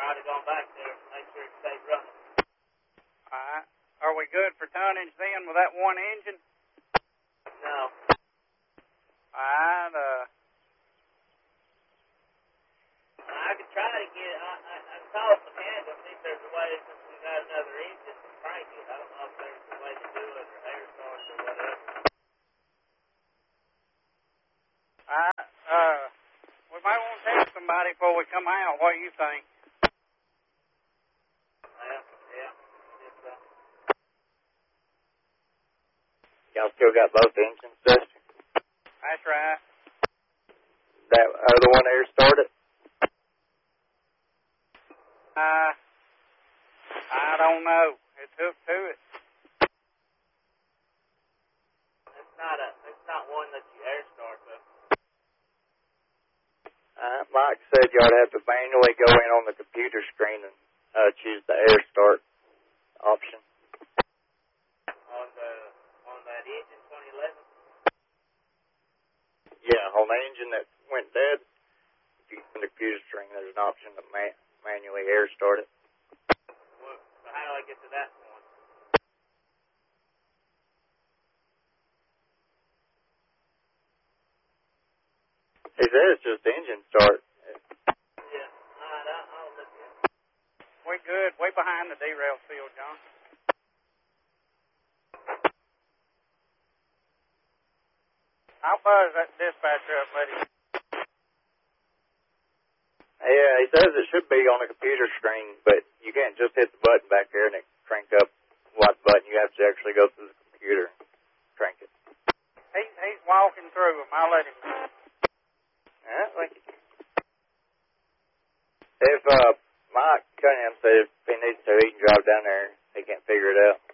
already gone back there to make sure it stayed running. All right. Are we good for tonnage then with that one engine? No. All right. I could try to get it. I called the mechanic and see if there's a way, since we got another engine, to crank it. I don't know if there's a way to do it, or air start, or whatever. All right. We might want to test somebody before we come out. What do you think? Yeah. Y'all still got both engines tested? That's right. That other one air started? I don't know. It's hooked to it. It's not one that you air start, though. Mike said you ought to have to manually go in on the computer screen and choose the air start option. On that engine 2011? Yeah, on the engine that went dead, if you on the computer screen, there's an option to manually air start it. Well, so how do I get to that point? He said it's just engine start. Yeah, I'll look at it. We're good. Way behind the derail field, John. I'll buzz that dispatcher up, buddy. Yeah, he says it should be on the computer screen, but you can't just hit the button back there and it crank up what button. You have to actually go through the computer and crank it. He's walking through them. I'll let him know. If Mike Cunningham said if he needs to, he can drive down there. He can't figure it out.